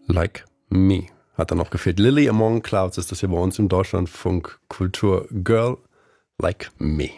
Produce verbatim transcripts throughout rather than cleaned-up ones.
Like Me. Hat da noch gefehlt. Lily Among Clouds ist das hier bei uns im Deutschlandfunk Kultur. Girl Like Me.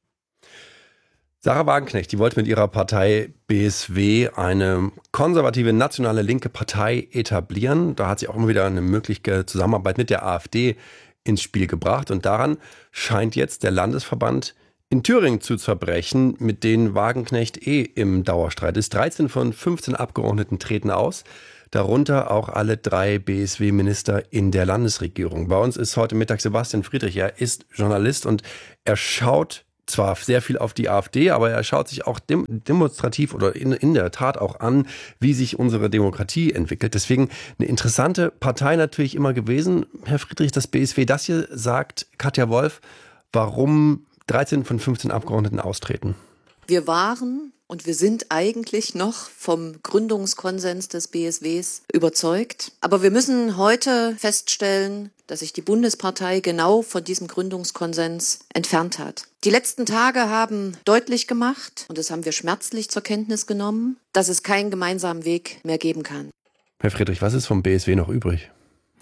Sarah Wagenknecht, die wollte mit ihrer Partei B S W eine konservative nationale linke Partei etablieren. Da hat sie auch immer wieder eine mögliche Zusammenarbeit mit der AfD ins Spiel gebracht. Und daran scheint jetzt der Landesverband in Thüringen zu zerbrechen, mit denen Wagenknecht eh im Dauerstreit ist. dreizehn von fünfzehn Abgeordneten treten aus, darunter auch alle drei B S W-Minister in der Landesregierung. Bei uns ist heute Mittag Sebastian Friedrich. Er ist Journalist und er schaut zwar sehr viel auf die AfD, aber er schaut sich auch dem, demonstrativ oder in, in der Tat auch an, wie sich unsere Demokratie entwickelt. Deswegen eine interessante Partei natürlich immer gewesen. Herr Friedrich, das B S W, das hier sagt Katja Wolf, warum dreizehn von fünfzehn Abgeordneten austreten. Wir waren und wir sind eigentlich noch vom Gründungskonsens des B S Ws überzeugt. Aber wir müssen heute feststellen, dass sich die Bundespartei genau von diesem Gründungskonsens entfernt hat. Die letzten Tage haben deutlich gemacht, und das haben wir schmerzlich zur Kenntnis genommen, dass es keinen gemeinsamen Weg mehr geben kann. Herr Friedrich, was ist vom B S W noch übrig?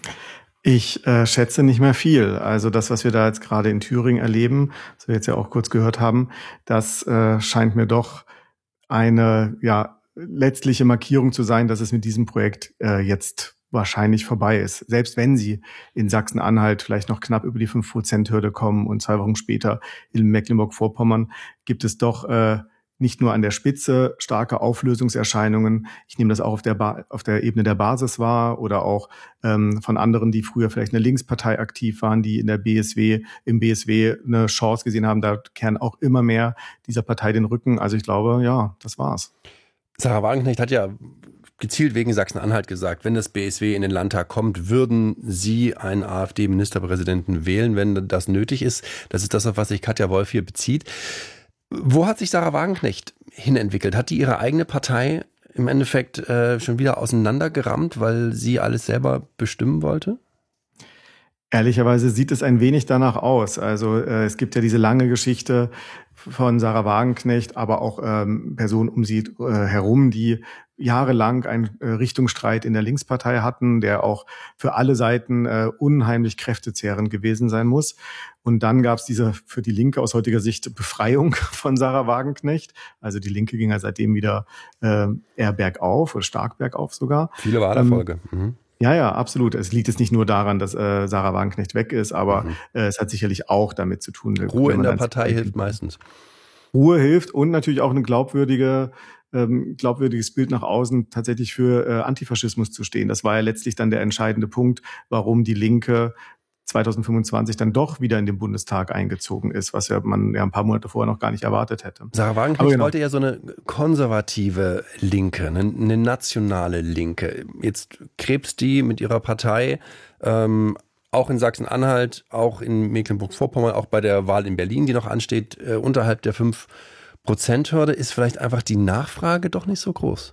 Ich äh, schätze nicht mehr viel. Also das, was wir da jetzt gerade in Thüringen erleben, was wir jetzt ja auch kurz gehört haben, das äh, scheint mir doch eine ja letztliche Markierung zu sein, dass es mit diesem Projekt äh, jetzt wahrscheinlich vorbei ist. Selbst wenn sie in Sachsen-Anhalt vielleicht noch knapp über die fünf Prozent Hürde kommen und zwei Wochen später in Mecklenburg-Vorpommern, gibt es doch äh, nicht nur an der Spitze starke Auflösungserscheinungen. Ich nehme das auch auf der ba- auf der Ebene der Basis wahr oder auch ähm, von anderen, die früher vielleicht eine Linkspartei aktiv waren, die in der B S W, im B S W eine Chance gesehen haben. Da kehren auch immer mehr dieser Partei den Rücken. Also ich glaube, ja, das war's. Sarah Wagenknecht hat ja gezielt wegen Sachsen-Anhalt gesagt, wenn das B S W in den Landtag kommt, würden Sie einen AfD-Ministerpräsidenten wählen, wenn das nötig ist. Das ist das, auf was sich Katja Wolf hier bezieht. Wo hat sich Sarah Wagenknecht hinentwickelt? Hat die ihre eigene Partei im Endeffekt äh, schon wieder auseinandergerammt, weil sie alles selber bestimmen wollte? Ehrlicherweise sieht es ein wenig danach aus. Also äh, es gibt ja diese lange Geschichte von Sarah Wagenknecht, aber auch ähm, Personen um sie äh, herum, die jahrelang einen äh, Richtungsstreit in der Linkspartei hatten, der auch für alle Seiten äh, unheimlich kräftezehrend gewesen sein muss. Und dann gab es diese für die Linke aus heutiger Sicht Befreiung von Sarah Wagenknecht. Also die Linke ging ja seitdem wieder äh, eher bergauf oder stark bergauf sogar. Viele Wahlerfolge. Ähm, mhm. Ja, ja, absolut. Es liegt jetzt nicht nur daran, dass äh, Sarah Wagenknecht weg ist, aber Mhm. äh, es hat sicherlich auch damit zu tun. Ruhe in der dann- Partei hilft meistens. Ruhe hilft und natürlich auch eine glaubwürdige, ähm, glaubwürdiges Bild nach außen tatsächlich für äh, Antifaschismus zu stehen. Das war ja letztlich dann der entscheidende Punkt, warum die Linke zwanzig fünfundzwanzig dann doch wieder in den Bundestag eingezogen ist, was ja man ja ein paar Monate vorher noch gar nicht erwartet hätte. Sarah Wagenknecht Aber genau. wollte ja so eine konservative Linke, eine, eine nationale Linke. Jetzt krebst die mit ihrer Partei ähm, auch in Sachsen-Anhalt, auch in Mecklenburg-Vorpommern, auch bei der Wahl in Berlin, die noch ansteht, äh, unterhalb der fünf Prozent Hürde. Ist vielleicht einfach die Nachfrage doch nicht so groß?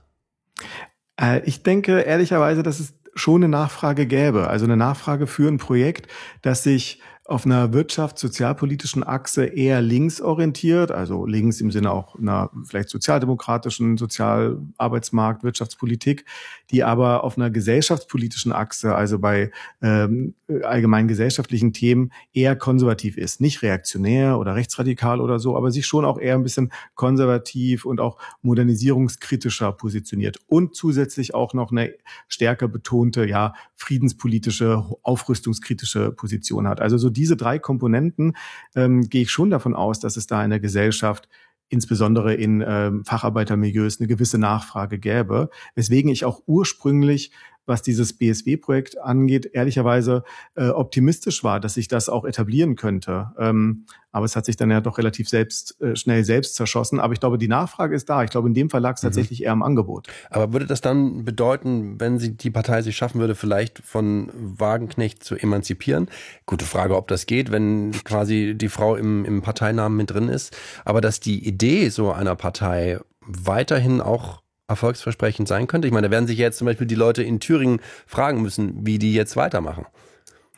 Äh, ich denke ehrlicherweise, dass es schon eine Nachfrage gäbe. Also eine Nachfrage für ein Projekt, das sich auf einer wirtschafts-sozialpolitischen Achse eher links orientiert, also links im Sinne auch einer vielleicht sozialdemokratischen Sozialarbeitsmarkt, Wirtschaftspolitik, die aber auf einer gesellschaftspolitischen Achse, also bei ähm, allgemein gesellschaftlichen Themen eher konservativ ist. Nicht reaktionär oder rechtsradikal oder so, aber sich schon auch eher ein bisschen konservativ und auch modernisierungskritischer positioniert und zusätzlich auch noch eine stärker betonte, ja, friedenspolitische, aufrüstungskritische Position hat. Also so diese drei Komponenten ähm, gehe ich schon davon aus, dass es da in der Gesellschaft, insbesondere in ähm, Facharbeitermilieus, eine gewisse Nachfrage gäbe. Weswegen ich auch ursprünglich, was dieses B S W-Projekt angeht, ehrlicherweise äh, optimistisch war, dass sich das auch etablieren könnte. Ähm, aber es hat sich dann ja doch relativ selbst äh, schnell selbst zerschossen. Aber ich glaube, die Nachfrage ist da. Ich glaube, in dem Fall lag es Mhm. tatsächlich eher am Angebot. Aber würde das dann bedeuten, wenn sie die Partei sich schaffen würde, vielleicht von Wagenknecht zu emanzipieren? Gute Frage, ob das geht, wenn quasi die Frau im, im Parteinamen mit drin ist. Aber dass die Idee so einer Partei weiterhin auch erfolgsversprechend sein könnte. Ich meine, da werden sich jetzt zum Beispiel die Leute in Thüringen fragen müssen, wie die jetzt weitermachen.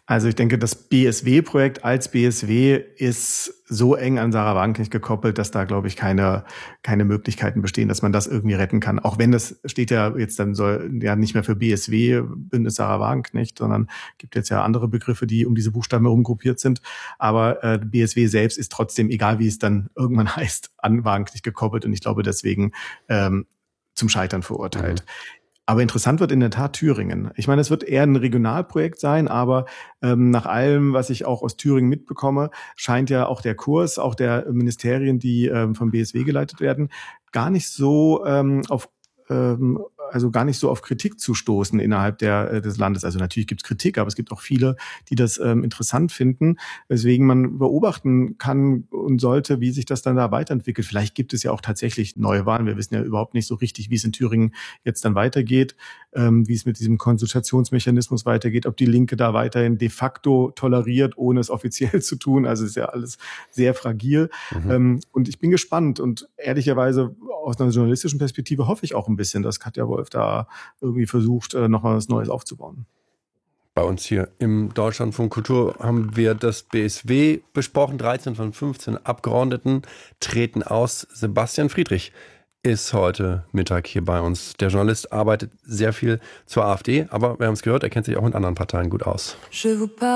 Also ich denke, das B S W-Projekt als B S W ist so eng an Sarah Wagenknecht gekoppelt, dass da, glaube ich, keine, keine Möglichkeiten bestehen, dass man das irgendwie retten kann. Auch wenn das steht ja jetzt dann soll ja nicht mehr für B S W, Bündnis Sarah Wagenknecht, sondern gibt jetzt ja andere Begriffe, die um diese Buchstaben herum gruppiert sind. Aber äh, B S W selbst ist trotzdem, egal wie es dann irgendwann heißt, an Wagenknecht gekoppelt. Und ich glaube deswegen ähm, zum Scheitern verurteilt. Mhm. Aber interessant wird in der Tat Thüringen. Ich meine, es wird eher ein Regionalprojekt sein, aber ähm, nach allem, was ich auch aus Thüringen mitbekomme, scheint ja auch der Kurs, auch der Ministerien, die ähm, vom B S W geleitet werden, gar nicht so ähm, auf ähm, also gar nicht so auf Kritik zu stoßen innerhalb der, äh, des Landes. Also natürlich gibt es Kritik, aber es gibt auch viele, die das ähm, interessant finden, weswegen man beobachten kann und sollte, wie sich das dann da weiterentwickelt. Vielleicht gibt es ja auch tatsächlich Neuwahlen. Wir wissen ja überhaupt nicht so richtig, wie es in Thüringen jetzt dann weitergeht, ähm, wie es mit diesem Konsultationsmechanismus weitergeht, ob die Linke da weiterhin de facto toleriert, ohne es offiziell zu tun. Also ist ja alles sehr fragil. Mhm. Ähm, und ich bin gespannt und ehrlicherweise aus einer journalistischen Perspektive hoffe ich auch ein bisschen, dass Katja Wolf da irgendwie versucht, nochmal was Neues aufzubauen. Bei uns hier im Deutschlandfunk Kultur haben wir das B S W besprochen. dreizehn von fünfzehn Abgeordneten treten aus. Sebastian Friedrich ist heute Mittag hier bei uns. Der Journalist arbeitet sehr viel zur AfD, aber wir haben es gehört, er kennt sich auch mit anderen Parteien gut aus.